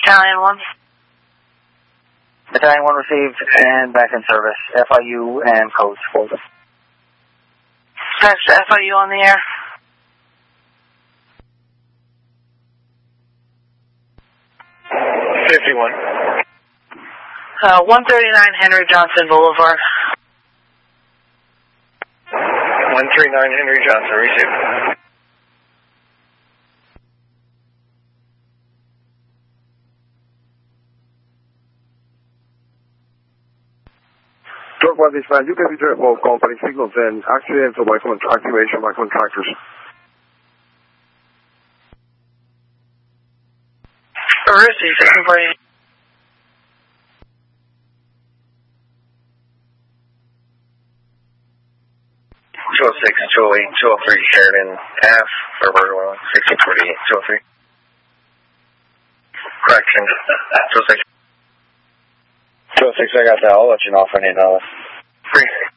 Battalion 1. Battalion 1 received and back in service. FIU and codes for them. That's FIU on the air. $51. 139 Henry Johnson Boulevard. 139 Henry Johnson, received. Northwest Dispatch, you can be direct both company signals and accidental by activation by contractors. Receive, taking for you. Two 206, 208, 203 Sheridan Ave, February 1648, 203. Correction, 206. 206, I got that. I'll let you know if I need another. 3.